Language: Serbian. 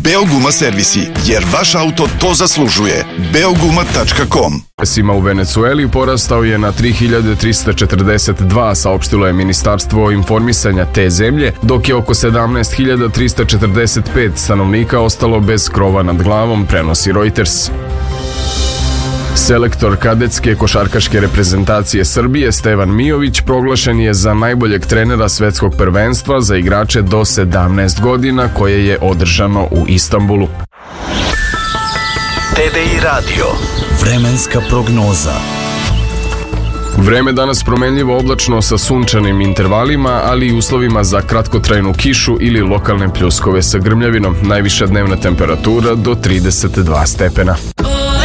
Beoguma servisi, jer vaš auto to zaslužuje. Beoguma.com. U Venecueli porastao je na 3342, saopštilo je Ministarstvo informisanja te zemlje, dok je oko 17345 stanovnika ostalo bez krova nad glavom, prenosi Reuters. Selektor kadetske košarkaške reprezentacije Srbije Stevan Mijović proglašen je za najboljeg trenera svetskog prvenstva za igrače do 17 godina koje je održano u Istanbulu. TDI Radio. Vremenska prognoza. Vreme danas promenljivo oblačno sa sunčanim intervalima, ali i uslovima za kratkotrajnu kišu ili lokalne pljuskove sa grmljavinom. Najviša dnevna temperatura do 32 stepena.